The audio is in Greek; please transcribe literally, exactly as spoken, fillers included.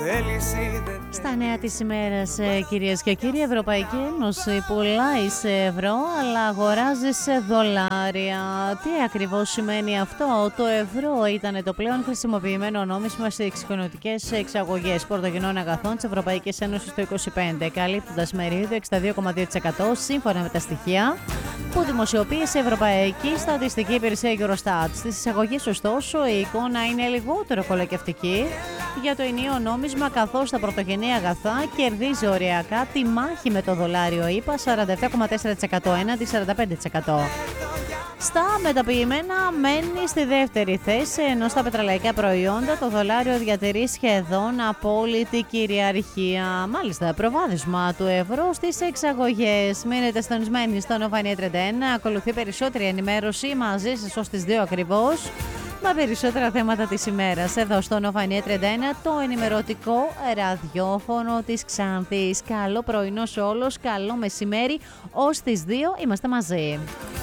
Στα νέα της ημέρας, κυρίες και κύριοι, η Ευρωπαϊκή Ένωση πουλάει σε ευρώ αλλά αγοράζει σε δολάρια. Τι ακριβώς σημαίνει αυτό? Το ευρώ ήταν το πλέον χρησιμοποιημένο νόμισμα σε εξοικονομικές εξαγωγές πρωτογενών αγαθών της Ευρωπαϊκής Ένωσης το είκοσι πέντε, καλύπτοντας μερίδιο εξήντα δύο κόμμα δύο τοις εκατό σύμφωνα με τα στοιχεία που δημοσιοποίησε η Ευρωπαϊκή Στατιστική Υπηρεσία Eurostat. Στις εισαγωγές, ωστόσο, η εικόνα είναι λιγότερο κολακευτική για το ενιαίο νόμισμα, καθώς τα πρωτογενή αγαθά κερδίζει οριακά τη μάχη με το δολάριο ΗΠΑ σαράντα επτά κόμμα τέσσερα τοις εκατό έναντι σαράντα πέντε τοις εκατό. Στα μεταποιημένα μένει στη δεύτερη θέση, ενώ στα πετρελαϊκά προϊόντα το δολάριο διατηρεί σχεδόν απόλυτη κυριαρχία. Μάλιστα, προβάδισμα του ευρώ στις εξαγωγές. Μείνετε συντονισμένοι στο Nova τριάντα ένα, ακολουθεί περισσότερη ενημέρωση μαζί σας ως τις δύο ακριβώς, με περισσότερα θέματα της ημέρας. Εδώ στο Nova τριάντα ένα, το ενημερωτικό ραδιόφωνο της Ξάνθης. Καλό πρωινό σε όλους, καλό μεσημέρι, ως τις δύο είμαστε μαζί.